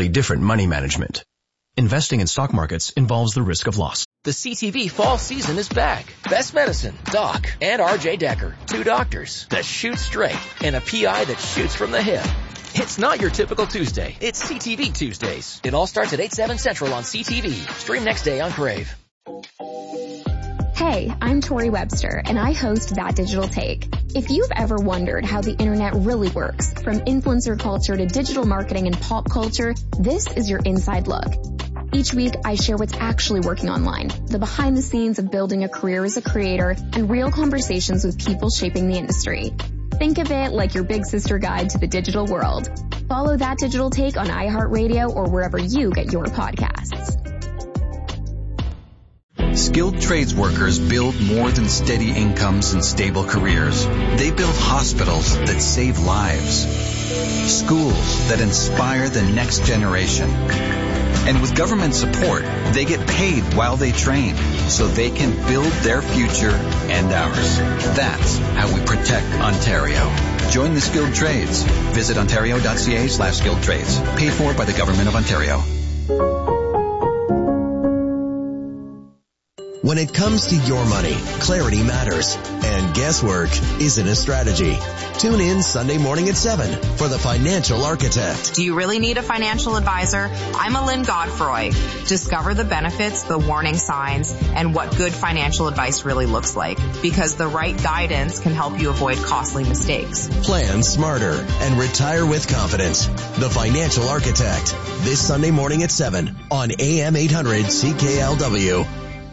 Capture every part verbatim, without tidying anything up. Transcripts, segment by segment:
fundamentally different money management. Investing in stock markets involves the risk of loss. The C T V fall season is back. Best Medicine, Doc, and R J Decker. Two doctors that shoot straight and a P I that shoots from the hip. It's not your typical Tuesday. It's C T V Tuesdays. It all starts at eight, seven Central on C T V. Stream next day on Crave. Hey, I'm Tori Webster, and I host That Digital Take. If you've ever wondered how the internet really works, from influencer culture to digital marketing and pop culture, this is your inside look. Each week, I share what's actually working online, the behind the scenes of building a career as a creator, and real conversations with people shaping the industry. Think of it like your big sister guide to the digital world. Follow That Digital Take on iHeartRadio or wherever you get your podcasts. Skilled trades workers build more than steady incomes and stable careers. They build hospitals that save lives, schools that inspire the next generation. And with government support, they get paid while they train so they can build their future and ours. That's how we protect Ontario. Join the skilled trades. Visit ontario.ca slash skilled trades. Paid for by the Government of Ontario. When it comes to your money, clarity matters, and guesswork isn't a strategy. Tune in Sunday morning at seven for The Financial Architect. Do you really need a financial advisor? I'm Alin Godfroy. Discover the benefits, the warning signs, and what good financial advice really looks like, because the right guidance can help you avoid costly mistakes. Plan smarter and retire with confidence. The Financial Architect, this Sunday morning at seven on A M eight hundred C K L W.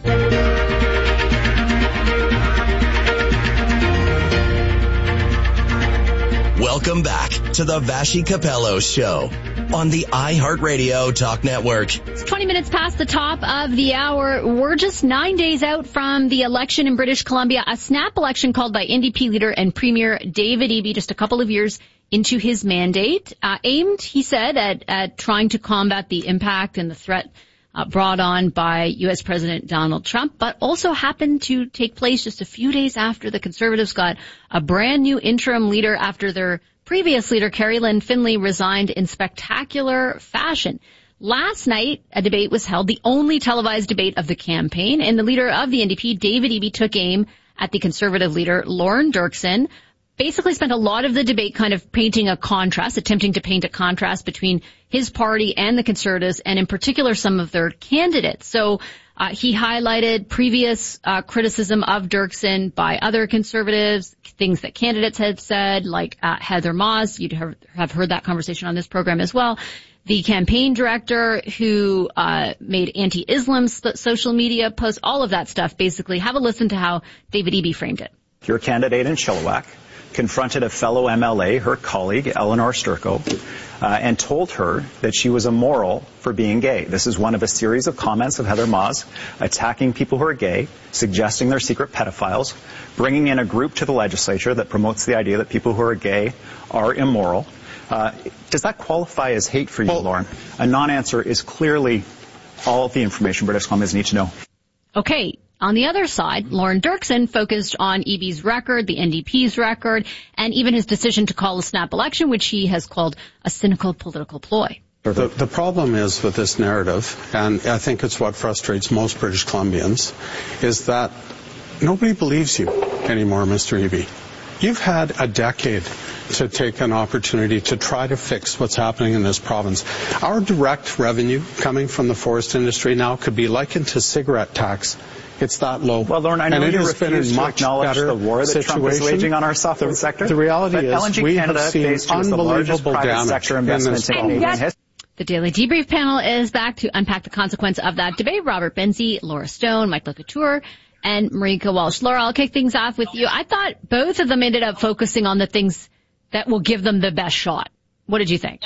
Welcome back to the Vassy Capello Show on the iHeartRadio Talk Network. It's twenty minutes past the top of the hour. We're just nine days out from the election in British Columbia, a snap election called by N D P leader and Premier David Eby just a couple of years into his mandate, uh, aimed, he said, at, at trying to combat the impact and the threat Uh, brought on by U S President Donald Trump, but also happened to take place just a few days after the Conservatives got a brand new interim leader after their previous leader, Carrie Lynn Finley, resigned in spectacular fashion. Last night, a debate was held, the only televised debate of the campaign, and the leader of the N D P, David Eby, took aim at the Conservative leader, Lorne Dirksen. Basically spent a lot of the debate kind of painting a contrast, attempting to paint a contrast between his party and the Conservatives, and in particular some of their candidates. So uh, he highlighted previous uh, criticism of Dirksen by other Conservatives, things that candidates had said, like uh, Heather Maas. You'd have heard that conversation on this program as well. The campaign director who uh made anti-Islam social media posts, all of that stuff. Basically, have a listen to how David Eby framed it. Your candidate in Chilliwack confronted a fellow M L A, her colleague, Eleanor Sturko, uh, and told her that she was immoral for being gay. This is one of a series of comments of Heather Maas attacking people who are gay, suggesting they're secret pedophiles, bringing in a group to the legislature that promotes the idea that people who are gay are immoral. Uh, does that qualify as hate for you, well, Lauren? A non-answer is clearly all of the information British Columbians need to know. Okay. On the other side, Lorne Dirksen focused on Eby's record, the N D P's record, and even his decision to call a snap election, which he has called a cynical political ploy. The, the problem is with this narrative, and I think it's what frustrates most British Columbians, is that nobody believes you anymore, Mister Eby. You've had a decade to take an opportunity to try to fix what's happening in this province. Our direct revenue coming from the forest industry now could be likened to cigarette tax. It's that low. Well, Lauren, I know and you refuse to acknowledge the war that situation. Trump is waging on our softwood sector. The reality but is L N G we Canada have seen unbelievable damage sector investment in Canadian history. The Daily Debrief panel is back to unpack the consequence of that debate. Robert Benzie, Laura Stone, Mike LeCouture, and Marika Walsh. Laura, I'll kick things off with you. I thought both of them ended up focusing on the things that will give them the best shot. What did you think?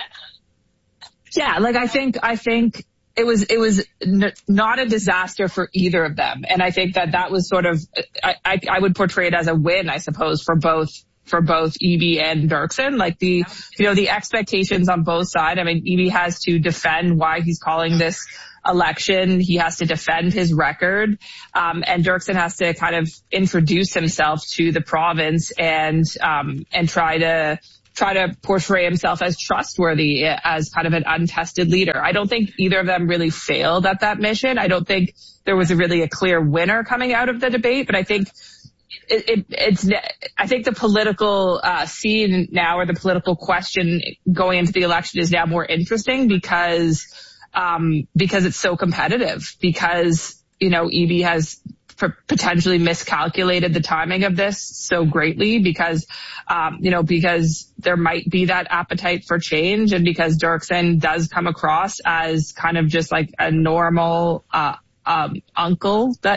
Yeah, like I think, I think it was, it was n- not a disaster for either of them. And I think that that was sort of, I, I, I would portray it as a win, I suppose, for both, for both Eby and Dirksen. Like the, you know, the expectations on both sides. I mean, Eby has to defend why he's calling this election. He has to defend his record. Um, and Dirksen has to kind of introduce himself to the province and, um, and try to, try to portray himself as trustworthy, as kind of an untested leader. I don't think either of them really failed at that mission. I don't think there was a really a clear winner coming out of the debate, but I think it, it, it's, I think the political uh, scene now, or the political question going into the election, is now more interesting because, um, because it's so competitive, because, you know, Eby has potentially miscalculated the timing of this so greatly, because, um, you know, because there might be that appetite for change, and because Dirksen does come across as kind of just like a normal, uh, um, uncle that,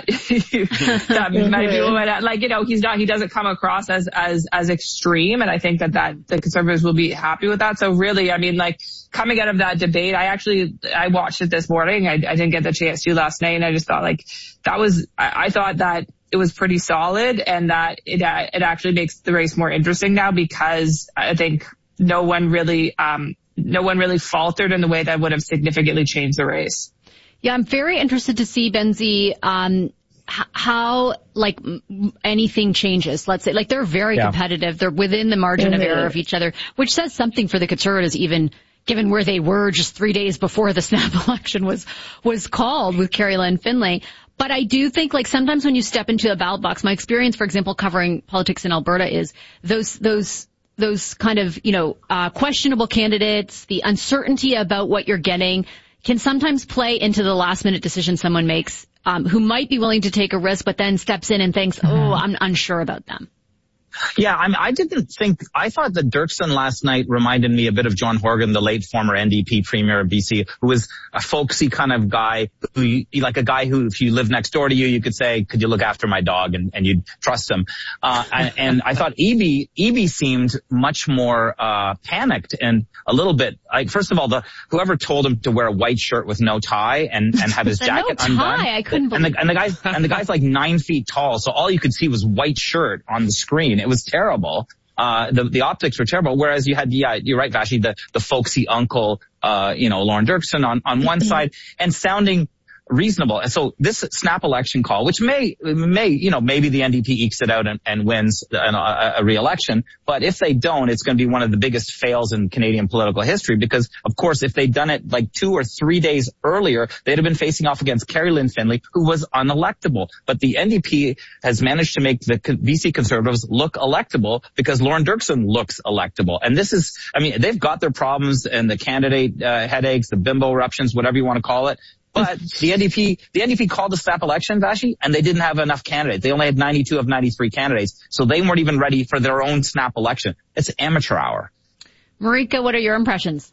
that many people might, like, you know, he's not, he doesn't come across as, as, as extreme. And I think that, that the Conservatives will be happy with that. So really, I mean, like, coming out of that debate, I actually, I watched it this morning. I, I didn't get the chance to last night. And I just thought, like, that was, I, I thought that it was pretty solid, and that it, uh, it actually makes the race more interesting now, because I think no one really, um, no one really faltered in the way that would have significantly changed the race. Yeah, I'm very interested to see, Benzie, um, h- how, like, m- anything changes. Let's say, like, they're very yeah. competitive. They're within the margin mm-hmm. of error of each other, which says something for the Conservatives, even given where they were just three days before the snap election was, was called with Kerry Lynn Finlay. But I do think, like, sometimes when you step into a ballot box, my experience, for example, covering politics in Alberta, is those, those, those kind of, you know, uh, questionable candidates, the uncertainty about what you're getting, can sometimes play into the last minute decision someone makes, um, who might be willing to take a risk, but then steps in and thinks, mm-hmm. oh, I'm unsure about them. Yeah, I mean, I didn't think, I thought that Dirksen last night reminded me a bit of John Horgan, the late former N D P premier of B C, who was a folksy kind of guy, who, like a guy who, if you live next door to you, you could say, could you look after my dog? And, and you'd trust him. Uh, and, and I thought Eby, Eby seemed much more, uh, panicked and a little bit, like, first of all, the, whoever told him to wear a white shirt with no tie and, and have his jacket no undone. Tie, I couldn't and believe the, and the guy's, and the guy's like nine feet tall. So all you could see was white shirt on the screen. It was terrible. Uh, the, the optics were terrible. Whereas you had, yeah, you're right, Vashi, the, the folksy uncle, uh, you know, Lauren Dirksen on, on one side, and sounding reasonable. And so this snap election call, which may, may, you know, maybe the N D P ekes it out and, and wins an, a, a re-election. But if they don't, it's going to be one of the biggest fails in Canadian political history, because, of course, if they'd done it like two or three days earlier, they'd have been facing off against Kerry Lynn Finlay, who was unelectable. But the N D P has managed to make the B C Conservatives look electable because Lauren Dirksen looks electable. And this is, I mean, they've got their problems and the candidate uh, headaches, the bimbo eruptions, whatever you want to call it. But the N D P, the N D P called the snap election, Vashi, and they didn't have enough candidates. They only had ninety-two of ninety-three candidates, so they weren't even ready for their own snap election. It's amateur hour. Marika, what are your impressions?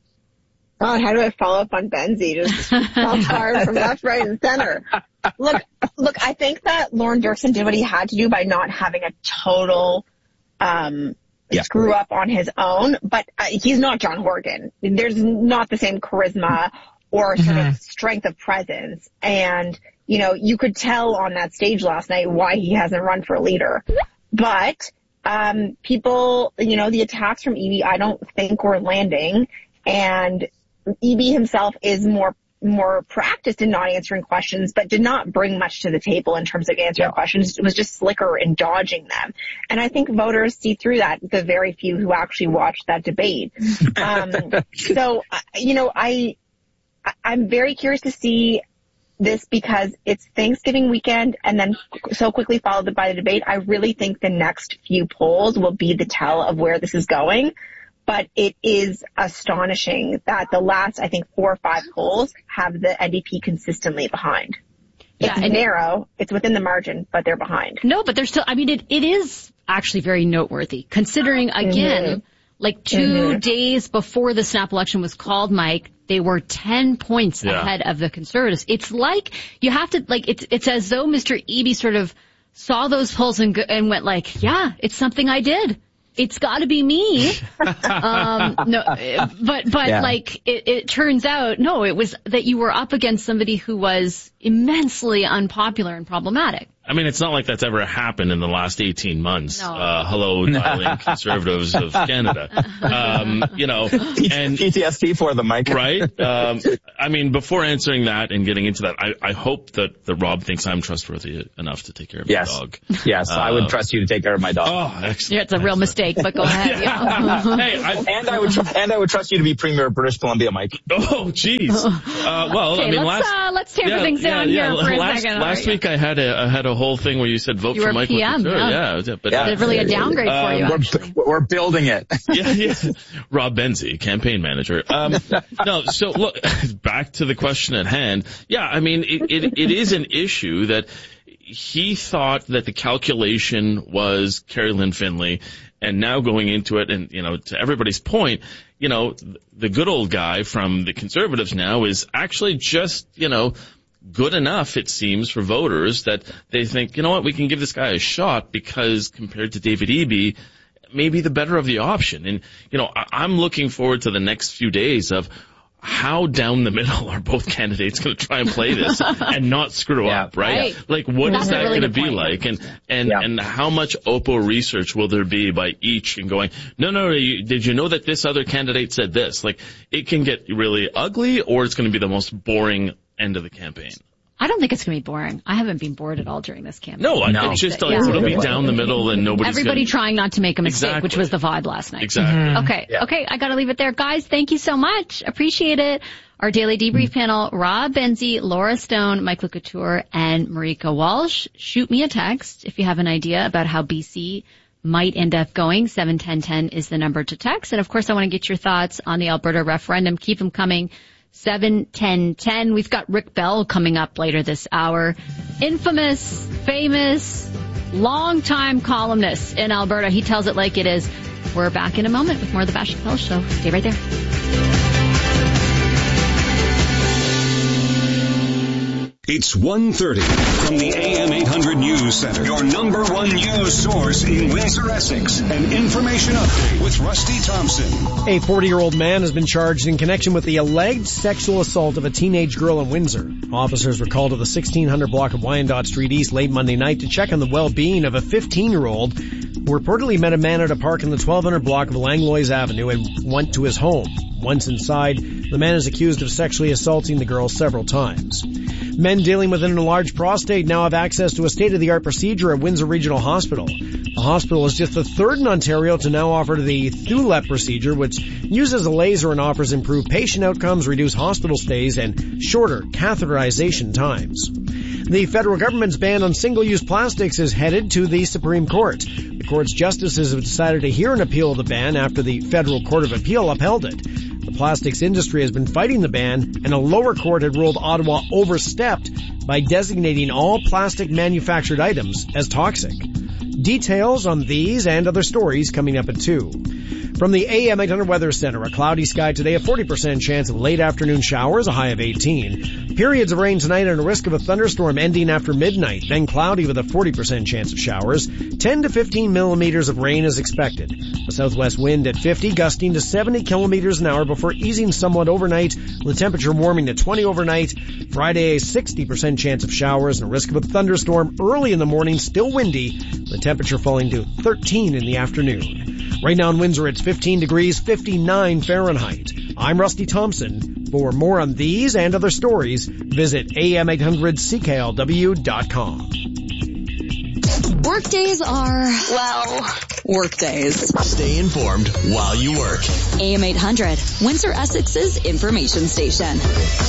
God, how do I follow up on Benzie? Just fell hard from left, right, and center. Look, look, I think that Lauren Dirksen did what he had to do by not having a total um yeah. screw up on his own, but uh, he's not John Horgan. There's not the same charisma or sort mm-hmm. of strength of presence. And, you know, you could tell on that stage last night why he hasn't run for leader. But, um, people, you know, the attacks from Eby, I don't think were landing. And Eby himself is more, more practiced in not answering questions, but did not bring much to the table in terms of answering yeah. questions. It was just slicker in dodging them. And I think voters see through that, the very few who actually watched that debate. Um, so, you know, I, I'm very curious to see this because it's Thanksgiving weekend and then so quickly followed by the debate. I really think the next few polls will be the tell of where this is going. But it is astonishing that the last, I think, four or five polls have the N D P consistently behind. It's yeah, narrow. It's within the margin, but they're behind. No, but they're still, I mean, it, it is actually very noteworthy considering, again, mm-hmm. like two mm-hmm. days before the snap election was called, Mike, they were ten points yeah. ahead of the Conservatives. It's like you have to, like, it's, it's as though Mister Eby sort of saw those polls and, and went like, yeah, it's something I did. It's got to be me. um, no, but, but yeah. like, it, it turns out, no, it was that you were up against somebody who was immensely unpopular and problematic. I mean, it's not like that's ever happened in the last eighteen months. No. Uh, hello, darling Conservatives of Canada. Um, you know, and P T S D for them, Mike. Right? Um, I mean, before answering that and getting into that, I, I hope that, that Rob thinks I'm trustworthy enough to take care of yes. my dog. Yes, uh, I would trust you to take care of my dog. Oh, excellent. Yeah, it's a real mistake, but go ahead. Yeah. Hey, I, and I would tr- and I would trust you to be Premier of British Columbia, Mike. Oh, jeez. Uh, well, okay, I mean, let's, last uh, let's tamper yeah, things down yeah, here yeah. for a last, second. Last right, week yeah. I had a I had a whole thing where you said vote you for were Mike. P M, yeah, yeah. but yeah. It's really a downgrade um, for you. We're, actually. we're building it. yeah, yeah. Rob Benzie, campaign manager. Um, no, so look, back to the question at hand. Yeah, I mean, it, it, it is an issue that he thought that the calculation was Carrie Lynn Finlay, and now going into it, and, you know, to everybody's point, you know, the good old guy from the Conservatives now is actually just, you know, good enough, it seems, for voters that they think, you know what, we can give this guy a shot because compared to David Eby, maybe the better of the option. And, you know, I'm looking forward to the next few days of how down the middle are both candidates going to try and play this and not screw yeah, up, right? right. Like, what That's is that really going to be point. like? And, and, yeah. and how much O P P O research will there be by each and going, no, no, you, did you know that this other candidate said this? Like, it can get really ugly, or it's going to be the most boring end of the campaign. I don't think it's going to be boring. I haven't been bored at all during this campaign. No, I no. it's just like, yeah. it'll be down the middle and nobody's Everybody gonna... trying not to make a mistake, Exactly. which was the vibe last night. Exactly. Mm-hmm. Okay, yeah. okay, I gotta leave it there. Guys, thank you so much. Appreciate it. Our daily debrief panel, Rob Benzie, Laura Stone, Mike Lecouture, and Marika Walsh. Shoot me a text if you have an idea about how B C might end up going. seven ten ten is the number to text. And of course, I want to get your thoughts on the Alberta referendum. Keep them coming. seven ten ten. We've got Rick Bell coming up later this hour. Infamous, famous, long-time columnist in Alberta. He tells it like it is. We're back in a moment with more of the Vash Chappelle Show. Stay right there. It's one thirty from the A M eight hundred News Center, your number one news source in Windsor, Essex. An information update with Rusty Thompson. A forty-year-old man has been charged in connection with the alleged sexual assault of a teenage girl in Windsor. Officers were called to the sixteen hundred block of Wyandotte Street East late Monday night to check on the well-being of a fifteen-year-old who reportedly met a man at a park in the twelve hundred block of Langlois Avenue and went to his home. Once inside, the man is accused of sexually assaulting the girl several times. Men dealing with an enlarged prostate now have access to a state-of-the-art procedure at Windsor Regional Hospital. The hospital is just the third in Ontario to now offer the Thulep procedure, which uses a laser and offers improved patient outcomes, reduced hospital stays, and shorter catheterization times. The federal government's ban on single-use plastics is headed to the Supreme Court. The court's justices have decided to hear an appeal of the ban after the Federal Court of Appeal upheld it. The plastics industry has been fighting the ban, and a lower court had ruled Ottawa overstepped by designating all plastic manufactured items as toxic. Details on these and other stories coming up at two. From the A M eight hundred Weather Center, a cloudy sky today, a forty percent chance of late afternoon showers, a high of eighteen. Periods of rain tonight and a risk of a thunderstorm ending after midnight, then cloudy with a forty percent chance of showers. ten to fifteen millimeters of rain is expected. A southwest wind at fifty, gusting to seventy kilometers an hour before easing somewhat overnight, with the temperature warming to twenty overnight. Friday, a sixty percent chance of showers and a risk of a thunderstorm early in the morning, still windy, the temperature falling to thirteen in the afternoon. Right now in Windsor, it's fifteen degrees, fifty-nine Fahrenheit. I'm Rusty Thompson. For more on these and other stories, visit A M eight hundred C K L W dot com. Workdays are, well, workdays. Stay informed while you work. A M eight hundred, Windsor Essex's information station.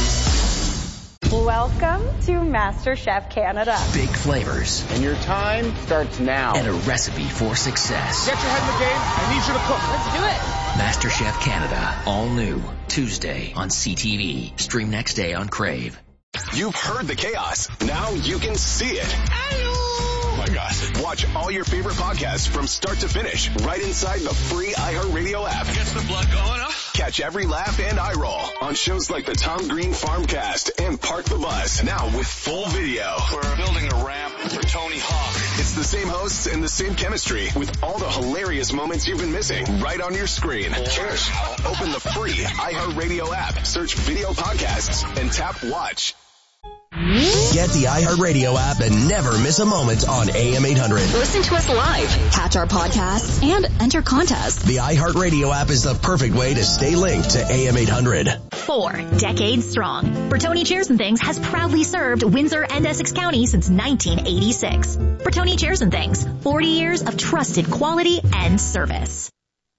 Welcome to MasterChef Canada. Big flavors. And your time starts now. And a recipe for success. Get your head in the game. I need you to cook. Let's do it. MasterChef Canada. All new. Tuesday on C T V. Stream next day on Crave. You've heard the chaos. Now you can see it. Oh my God. Watch all your favorite podcasts from start to finish right inside the free iHeartRadio app. Gets the blood going, huh? Catch every laugh and eye roll on shows like the Tom Green Farmcast and Park the Bus. Now with full video. We're building a ramp for Tony Hawk. It's the same hosts and the same chemistry with all the hilarious moments you've been missing right on your screen. Cheers. Open the free iHeartRadio app, search video podcasts, and tap watch. Get the iHeartRadio app and never miss a moment on A M eight hundred. Listen to us live, catch our podcasts, and enter contests. The iHeartRadio app is the perfect way to stay linked to A M eight hundred. Four decades strong, Bertoni Chairs and Things has proudly served Windsor and Essex County since nineteen eighty-six. Bertoni Chairs and Things, forty years of trusted quality and service.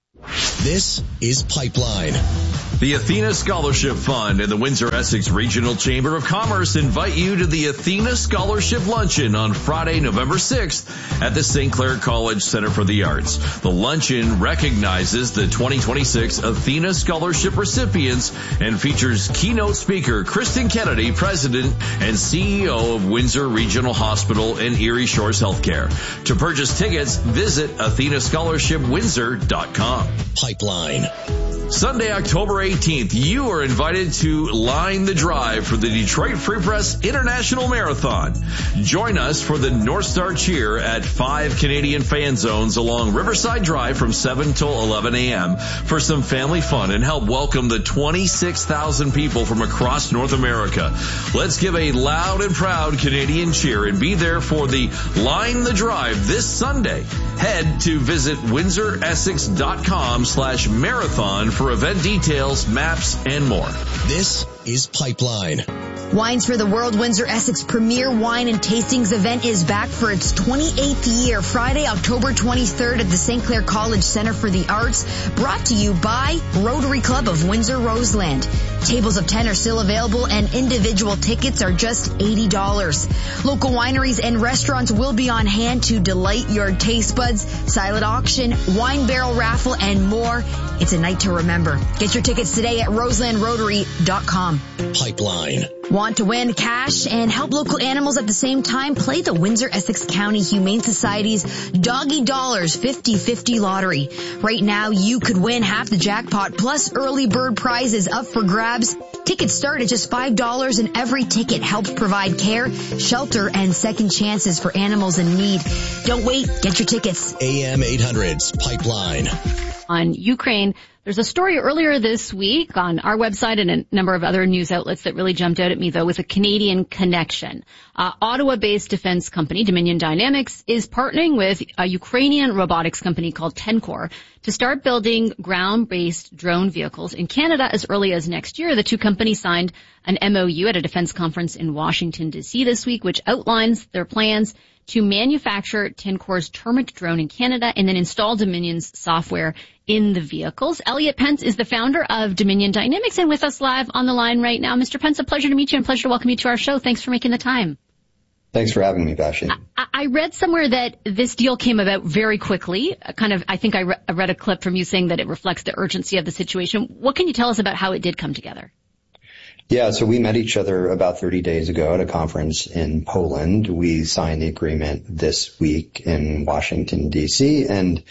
This is Pipeline. The Athena Scholarship Fund and the Windsor-Essex Regional Chamber of Commerce invite you to the Athena Scholarship Luncheon on Friday, November sixth at the Saint Clair College Center for the Arts. The luncheon recognizes the twenty twenty-six Athena Scholarship recipients and features keynote speaker Kristen Kennedy, President and C E O of Windsor Regional Hospital and Erie Shores Healthcare. To purchase tickets, visit athena scholarship windsor dot com. Pipeline. Sunday, October eighteenth, you are invited to line the drive for the Detroit Free Press International Marathon. Join us for the North Star Cheer at five Canadian fan zones along Riverside Drive from seven till eleven a.m. for some family fun and help welcome the twenty-six thousand people from across North America. Let's give a loud and proud Canadian cheer and be there for the Line the Drive this Sunday. Head to visit windsor essex dot com slash marathon for event details, maps, and more. This is Pipeline. Wines for the World Windsor Essex Premier Wine and Tastings event is back for its twenty-eighth year, Friday, October twenty-third at the Saint Clair College Center for the Arts, brought to you by Rotary Club of Windsor Roseland. Tables of ten are still available and individual tickets are just eighty dollars. Local wineries and restaurants will be on hand to delight your taste buds, silent auction, wine barrel raffle, and more. It's a night to remember. Get your tickets today at roseland rotary dot com. Pipeline. Want to win cash and help local animals at the same time? Play the Windsor-Essex County Humane Society's Doggy Dollars fifty fifty lottery. Right now, you could win half the jackpot plus early bird prizes up for grabs. Tickets start at just five dollars and every ticket helps provide care, shelter, and second chances for animals in need. Don't wait. Get your tickets. A M eight hundred's Pipeline. On Ukraine, there's a story earlier this week on our website and a number of other news outlets that really jumped out at me, though, with a Canadian connection. Uh, Ottawa-based defense company Dominion Dynamics is partnering with a Ukrainian robotics company called Tencor to start building ground-based drone vehicles in Canada as early as next year. The two companies signed an M O U at a defense conference in Washington, D C this week, which outlines their plans to manufacture Tencor's Termit drone in Canada and then install Dominion's software in the vehicles. Elliot Pence is the founder of Dominion Dynamics and with us live on the line right now. Mister Pence, a pleasure to meet you and a pleasure to welcome you to our show. Thanks for making the time. Thanks for having me, Vashi. I, I read somewhere that this deal came about very quickly. Kind of, I think I, re- I read a clip from you saying that it reflects the urgency of the situation. What can you tell us about how it did come together? Yeah, so we met each other about thirty days ago at a conference in Poland. We signed the agreement this week in Washington, D C, and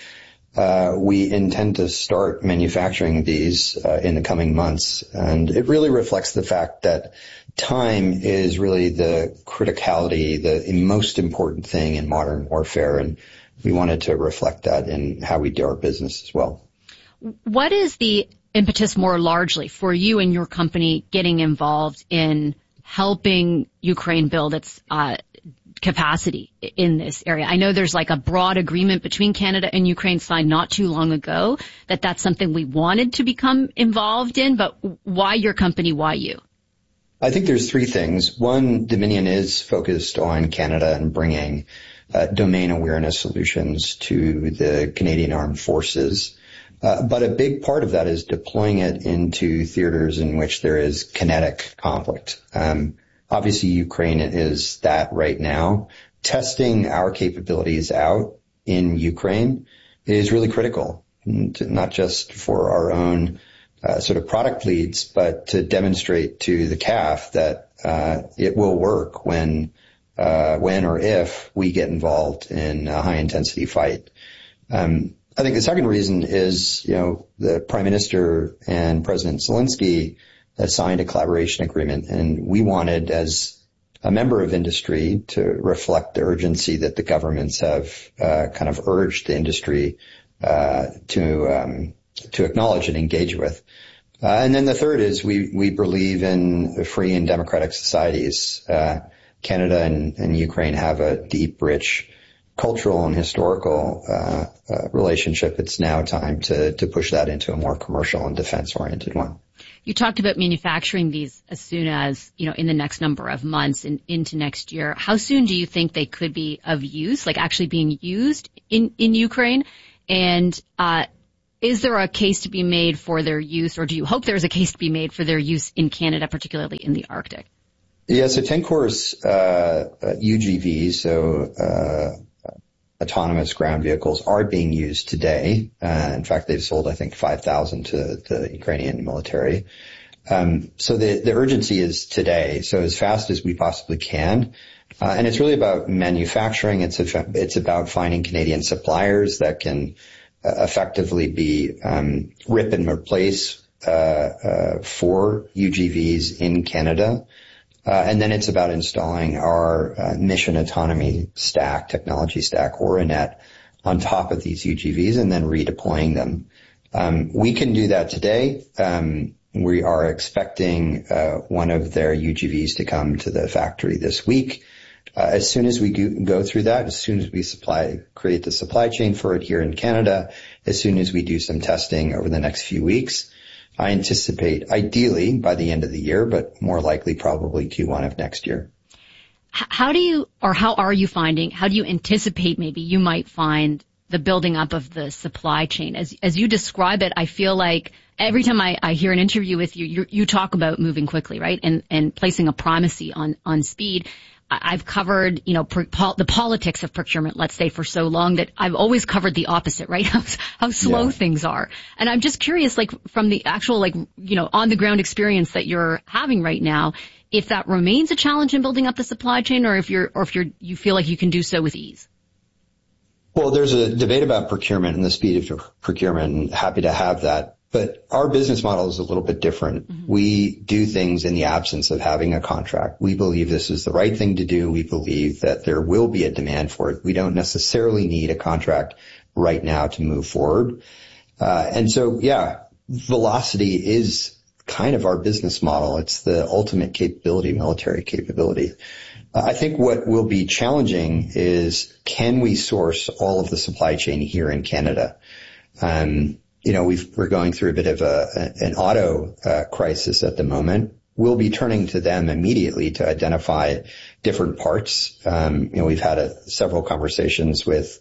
uh we intend to start manufacturing these uh, in the coming months. And it really reflects the fact that time is really the criticality, the most important thing in modern warfare, and we wanted to reflect that in how we do our business as well. What is the impetus more largely for you and your company getting involved in helping Ukraine build its uh capacity in this area? I know there's like a broad agreement between Canada and Ukraine signed not too long ago that that's something we wanted to become involved in, but why your company? Why you? I think there's three things. One, Dominion is focused on Canada and bringing uh, domain awareness solutions to the Canadian Armed Forces. Uh, but a big part of that is deploying it into theaters in which there is kinetic conflict. Um, obviously, Ukraine is that right now. Testing our capabilities out in Ukraine is really critical, not just for our own uh, sort of product leads, but to demonstrate to the C A F that uh, it will work when, uh, when or if we get involved in a high-intensity fight. Um, I think the second reason is, you know, the Prime Minister and President Zelensky has signed a collaboration agreement, and we wanted, as a member of industry, to reflect the urgency that the governments have uh, kind of urged the industry uh, to um, to acknowledge and engage with. Uh, and then the third is we we believe in free and democratic societies. Uh, Canada and, and Ukraine have a deep, rich cultural and historical uh, uh, relationship. It's now time to, to push that into a more commercial and defense-oriented one. You talked about manufacturing these as soon as, you know, in the next number of months and into next year. How soon do you think they could be of use, like actually being used in, in Ukraine? And uh, is there a case to be made for their use, or do you hope there's a case to be made for their use in Canada, particularly in the Arctic? Yeah, so Tencor's uh, U G Vs, so uh, autonomous ground vehicles, are being used today. Uh, in fact, they've sold, I think, five thousand to the Ukrainian military. Um, so the, the urgency is today, so as fast as we possibly can. Uh, and it's really about manufacturing. It's, a, it's about finding Canadian suppliers that can uh, effectively be um, rip and replace uh, uh, for U G Vs in Canada. Uh, and then it's about installing our uh, mission autonomy stack, technology stack, Auranet, on top of these U G Vs and then redeploying them. Um, we can do that today. Um, we are expecting uh, one of their U G Vs to come to the factory this week. Uh, as soon as we go, go through that, as soon as we supply, create the supply chain for it here in Canada, as soon as we do some testing over the next few weeks, I anticipate ideally by the end of the year, but more likely probably Q one of next year. How do you, or how are you finding, how do you anticipate maybe you might find the building up of the supply chain? As, as you describe it, I feel like every time I, I hear an interview with you, you, you talk about moving quickly, right? And, and placing a primacy on, on speed. I've covered, you know, per, pol, the politics of procurement, let's say, for so long that I've always covered the opposite, right? How, how slow yeah. things are. And I'm just curious, like, from the actual, like, you know, on the ground experience that you're having right now, if that remains a challenge in building up the supply chain, or if you're, or if you're, you feel like you can do so with ease. Well, there's a debate about procurement and the speed of procurement, and happy to have that. But our business model is a little bit different. Mm-hmm. We do things in the absence of having a contract. We believe this is the right thing to do. We believe that there will be a demand for it. We don't necessarily need a contract right now to move forward. Uh, and so, yeah, velocity is kind of our business model. It's the ultimate capability, military capability. Uh, I think what will be challenging is, can we source all of the supply chain here in Canada? Um, You know, we've, we're going through a bit of a, an auto uh, crisis at the moment. We'll be turning to them immediately to identify different parts. Um, you know, we've had a, several conversations with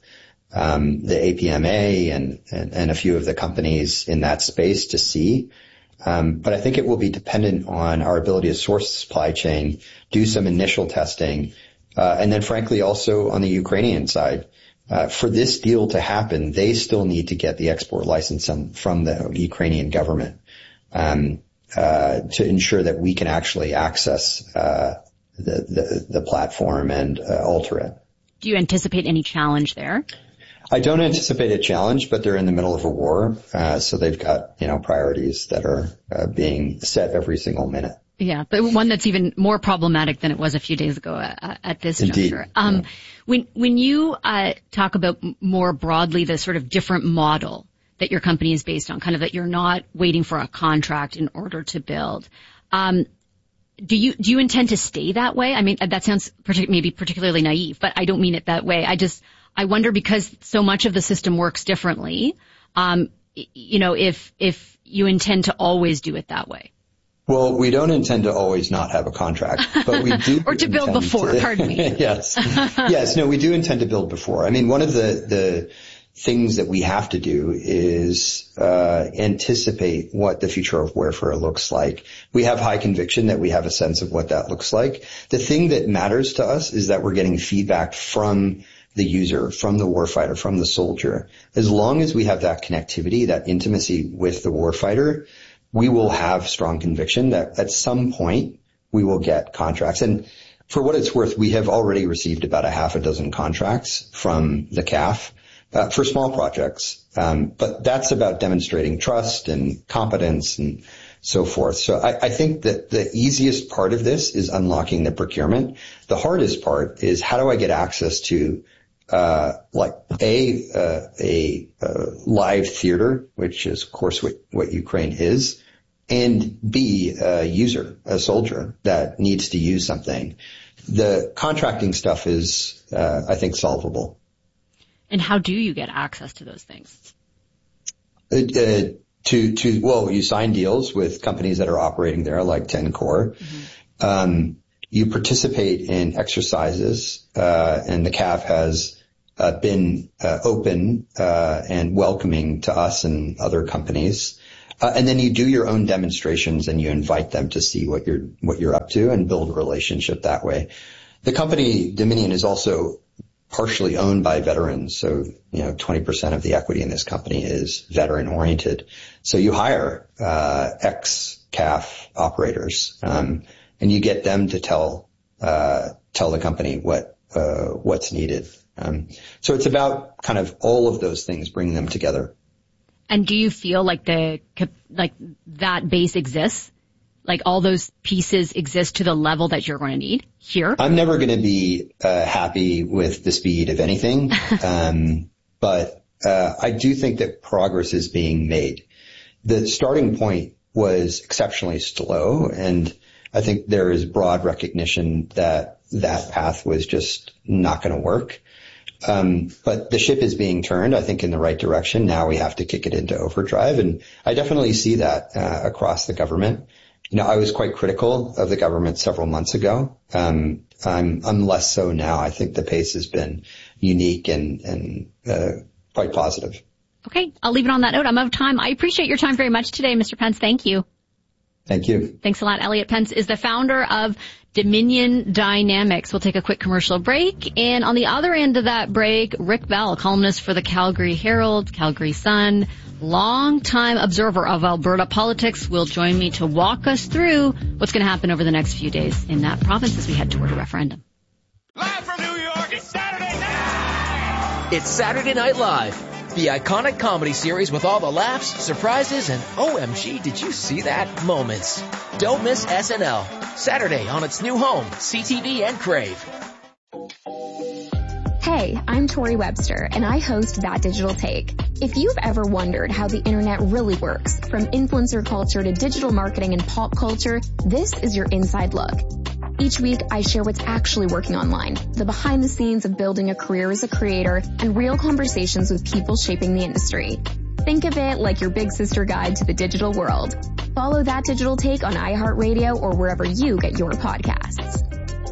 um, the A P M A and, and, and a few of the companies in that space to see. Um, but I think it will be dependent on our ability to source the supply chain, do some initial testing, uh, and then frankly also on the Ukrainian side. Uh, for this deal to happen, they still need to get the export license from the Ukrainian government um, uh, to ensure that we can actually access uh, the, the, the platform and uh, alter it. Do you anticipate any challenge there? I don't anticipate a challenge, but they're in the middle of a war, uh, so they've got, you know, priorities that are uh, being set every single minute. Yeah, but one that's even more problematic than it was a few days ago at, at this Indeed. juncture. Um, yeah. When when you uh, talk about more broadly the sort of different model that your company is based on, kind of that you're not waiting for a contract in order to build, um, do you do you intend to stay that way? I mean, that sounds partic- maybe particularly naive, but I don't mean it that way. I just I wonder, because so much of the system works differently. Um, you know, if if you intend to always do it that way. Well, we don't intend to always not have a contract, but we do. Or to build before, to, pardon me. Yes. Yes, no, we do intend to build before. I mean, one of the, the things that we have to do is, uh, anticipate what the future of warfare looks like. We have high conviction that we have a sense of what that looks like. The thing that matters to us is that we're getting feedback from the user, from the warfighter, from the soldier. As long as we have that connectivity, that intimacy with the warfighter, we will have strong conviction that at some point we will get contracts. And for what it's worth, we have already received about a half a dozen contracts from the C A F uh, for small projects. Um, but that's about demonstrating trust and competence and so forth. So I, I think that the easiest part of this is unlocking the procurement. The hardest part is, how do I get access to uh like a uh, a uh, live theater, which is of course what, what Ukraine is, and B, a user, a soldier that needs to use something. The contracting stuff is, uh, I think, solvable. And how do you get access to those things? Uh, to, to, well, you sign deals with companies that are operating there, like TenCore. Mm-hmm. Um, you participate in exercises, uh, and the C A F has uh, been uh, open uh, and welcoming to us and other companies. Uh, and then you do your own demonstrations and you invite them to see what you're what you're up to and build a relationship that way. The company Dominion is also partially owned by veterans, so you know twenty percent of the equity in this company is veteran oriented. So you hire uh, ex-C A F operators, um, and you get them to tell uh, tell the company what uh, what's needed. Um, so it's about kind of all of those things, bringing them together. And do you feel like the like that base exists? Like all those pieces exist to the level that you're going to need here? I'm never going to be uh, happy with the speed of anything, um, but uh, I do think that progress is being made. The starting point was exceptionally slow, and I think there is broad recognition that that path was just not going to work. Um, but the ship is being turned, I think, in the right direction. Now we have to kick it into overdrive. And I definitely see that, uh, across the government. You know, I was quite critical of the government several months ago. Um, I'm, I'm less so now. I think the pace has been unique and, and, uh, quite positive. Okay. I'll leave it on that note. I'm out of time. I appreciate your time very much today, Mister Pence. Thank you. Thank you. Thanks a lot. Elliot Pence is the founder of Dominion Dynamics. We'll take a quick commercial break. And on the other end of that break, Rick Bell, columnist for the Calgary Herald, Calgary Sun, longtime observer of Alberta politics, will join me to walk us through what's going to happen over the next few days in that province as we head toward a referendum. Live from New York, it's Saturday night! It's Saturday Night Live, the iconic comedy series with all the laughs, surprises, and O M G, did you see that moments. Don't miss S N L, Saturday on its new home, C T V and Crave. Hey, I'm Tori Webster, and I host That Digital Take. If you've ever wondered how the internet really works, from influencer culture to digital marketing and pop culture, this is your inside look. Each week, I share what's actually working online, the behind the scenes of building a career as a creator, and real conversations with people shaping the industry. Think of it like your big sister guide to the digital world. Follow That Digital Take on iHeartRadio or wherever you get your podcasts.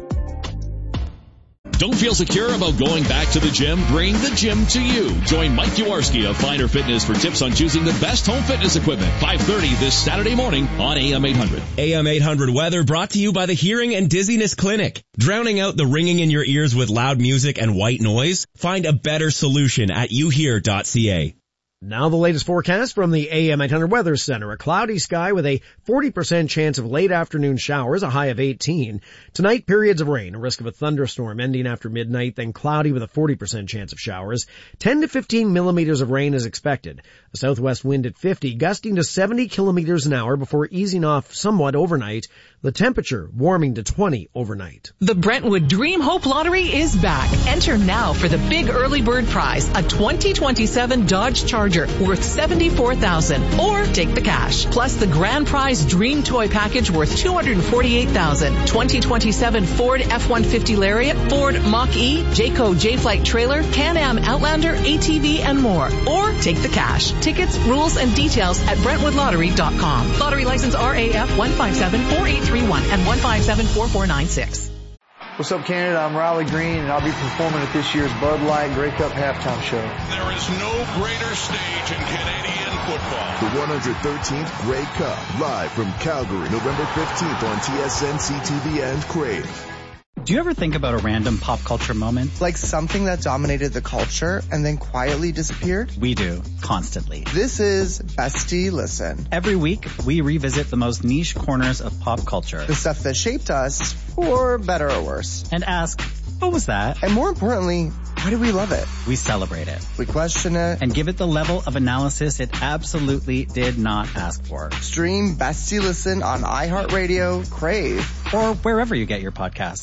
Don't feel secure about going back to the gym? Bring the gym to you. Join Mike Jaworski of Finder Fitness for tips on choosing the best home fitness equipment. five thirty this Saturday morning on A M eight hundred. A M eight hundred weather brought to you by the Hearing and Dizziness Clinic. Drowning out the ringing in your ears with loud music and white noise? Find a better solution at you hear dot c a. Now the latest forecast from the A M eight hundred Weather Center. A cloudy sky with a forty percent chance of late afternoon showers, a high of eighteen. Tonight, periods of rain, a risk of a thunderstorm ending after midnight, then cloudy with a forty percent chance of showers. ten to fifteen millimeters of rain is expected. A southwest wind at fifty, gusting to seventy kilometers an hour before easing off somewhat overnight. The temperature warming to twenty overnight. The Brentwood Dream Hope Lottery is back. Enter now for the big early bird prize, a twenty twenty-seven Dodge Charger worth seventy-four thousand dollars, or take the cash. Plus the grand prize Dream Toy package worth two hundred forty-eight thousand dollars. twenty twenty-seven Ford F one fifty Lariat, Ford Mach-E, Jayco J-Flight Trailer, Can-Am Outlander, A T V, and more. Or take the cash. Tickets, rules, and details at brentwood lottery dot com. Lottery license R A F one five seven four eight three one and one five seven four four nine six. What's up, Canada? I'm Riley Green, and I'll be performing at this year's Bud Light Grey Cup halftime show. There is no greater stage in Canadian football. The one hundred thirteenth Grey Cup, live from Calgary, November fifteenth on T S N, C T V, and Crave. Do you ever think about a random pop culture moment? Like something that dominated the culture and then quietly disappeared? We do, constantly. This is Bestie Listen. Every week, we revisit the most niche corners of pop culture. The stuff that shaped us, for better or worse. And ask, what was that? And more importantly, why do we love it? We celebrate it. We question it. And give it the level of analysis it absolutely did not ask for. Stream Bestie Listen on iHeartRadio, Crave, or wherever you get your podcasts.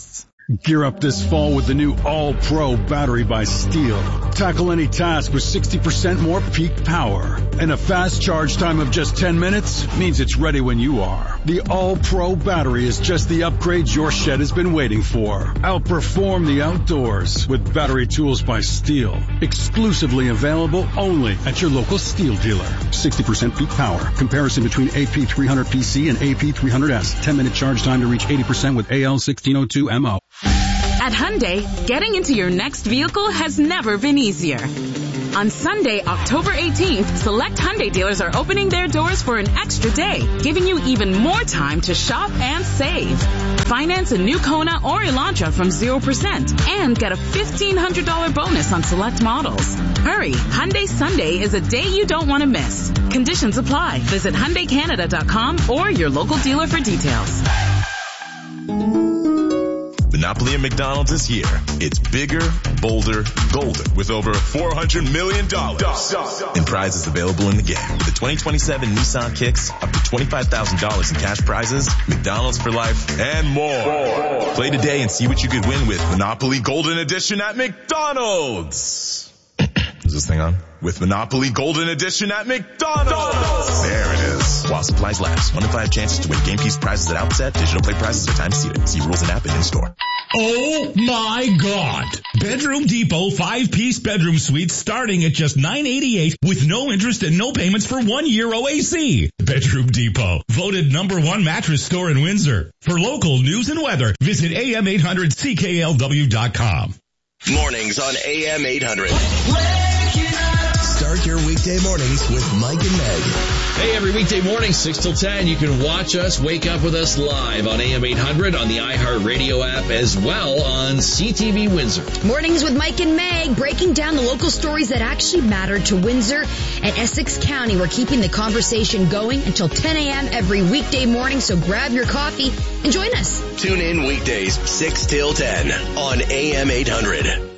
Gear up this fall with the new All-Pro battery by Steel. Tackle any task with sixty percent more peak power. And a fast charge time of just ten minutes means it's ready when you are. The All-Pro battery is just the upgrade your shed has been waiting for. Outperform the outdoors with battery tools by Steel. Exclusively available only at your local Steel dealer. sixty percent peak power. Comparison between A P three hundred P C and A P three hundred S. ten minute charge time to reach eighty percent with A L sixteen oh two M O. At Hyundai, getting into your next vehicle has never been easier. On Sunday, October eighteenth, select Hyundai dealers are opening their doors for an extra day, giving you even more time to shop and save. Finance a new Kona or Elantra from zero percent and get a fifteen hundred dollars bonus on select models. Hurry, Hyundai Sunday is a day you don't want to miss. Conditions apply. Visit Hyundai Canada dot com or your local dealer for details. Monopoly at McDonald's is here. It's bigger, bolder, golden with over four hundred million dollars in prizes available in the game. With the twenty twenty-seven Nissan Kicks, up to twenty-five thousand dollars in cash prizes, McDonald's for life, and more. Play today and see what you could win with Monopoly Golden Edition at McDonald's. Is this thing on? With Monopoly Golden Edition at McDonald's. There it is. While supplies last. One in five chances to win game piece prizes at outset. Digital play prizes are time seated. See rules and app and in store. Oh my God. Bedroom Depot five-piece bedroom suite starting at just nine eighty-eight with no interest and no payments for one year O A C. Bedroom Depot, voted number one mattress store in Windsor. For local news and weather, visit A M eight hundred C K L W dot com. Mornings on A M eight hundred. Start your weekday mornings with Mike and Meg. Hey, every weekday morning, six till ten, you can watch us, wake up with us live on A M eight hundred, on the iHeartRadio app, as well on C T V Windsor. Mornings with Mike and Meg, breaking down the local stories that actually matter to Windsor and Essex County. We're keeping the conversation going until ten a.m. every weekday morning, so grab your coffee and join us. Tune in weekdays, six till ten on A M eight hundred.